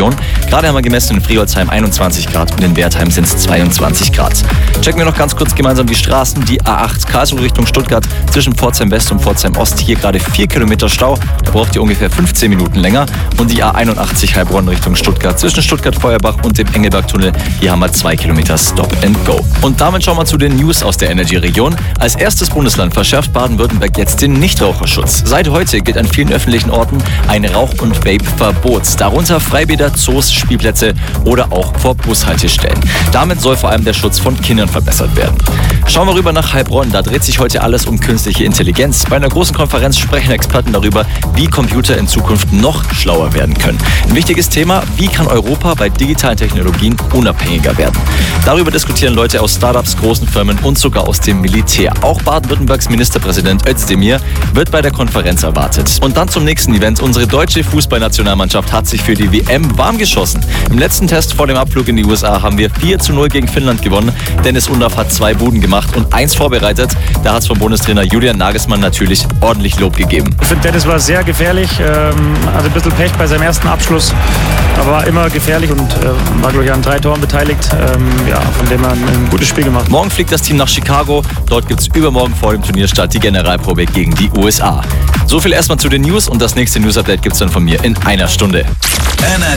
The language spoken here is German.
Region. Gerade haben wir gemessen in Friolzheim 21 Grad und in Wertheim sind es 22 Grad. Checken wir noch ganz kurz gemeinsam die Straßen. Die A8 Karlsruhe Richtung Stuttgart zwischen Pforzheim West und Pforzheim Ost. Hier gerade 4 Kilometer Stau. Da braucht ihr ungefähr 15 Minuten länger. Und die A81 Heilbronn Richtung Stuttgart zwischen Stuttgart-Feuerbach und dem Engelbergtunnel. Hier haben wir 2 Kilometer Stop and Go. Und damit schauen wir zu den News aus der Energy-Region. Als erstes Bundesland verschärft Baden-Württemberg jetzt den Nichtraucherschutz. Seit heute gilt an vielen öffentlichen Orten ein Rauch- und Vape-Verbot. Darunter Freibäder, Zoos, Spielplätze oder auch vor Bushaltestellen. Damit soll vor allem der Schutz von Kindern verbessert werden. Schauen wir rüber nach Heilbronn. Da dreht sich heute alles um künstliche Intelligenz. Bei einer großen Konferenz sprechen Experten darüber, wie Computer in Zukunft noch schlauer werden können. Ein wichtiges Thema, wie kann Europa bei digitalen Technologien unabhängiger werden? Darüber diskutieren Leute aus Startups, großen Firmen und sogar aus dem Militär. Auch Baden-Württembergs Ministerpräsident Özdemir wird bei der Konferenz erwartet. Und dann zum nächsten Event. Unsere deutsche Fußballnationalmannschaft hat sich für die WM warm geschossen. Im letzten Test vor dem Abflug in die USA haben wir 4:0 gegen Finnland gewonnen. Dennis Undaff hat 2 Buden gemacht und 1 vorbereitet. Da hat es vom Bundestrainer Julian Nagelsmann natürlich ordentlich Lob gegeben. Ich finde, Dennis war sehr gefährlich, hatte ein bisschen Pech bei seinem ersten Abschluss, aber immer gefährlich und war, glaube ich, an 3 Toren beteiligt. Von dem er ein gutes Spiel gemacht. Morgen fliegt das Team nach Chicago. Dort gibt es übermorgen vor dem Turnierstart die Generalprobe gegen die USA. So viel erstmal zu den News und das nächste News-Update gibt es dann von mir in einer Stunde.